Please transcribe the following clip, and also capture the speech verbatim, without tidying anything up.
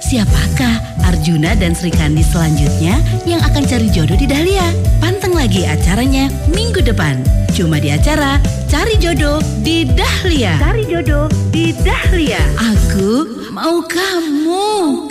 Siapakah Arjuna dan Sri Kandi selanjutnya yang akan cari jodoh di Dahlia? Panteng lagi acaranya minggu depan. Cuma di acara Cari Jodoh di Dahlia. Cari Jodoh di Dahlia. Aku mau kamu.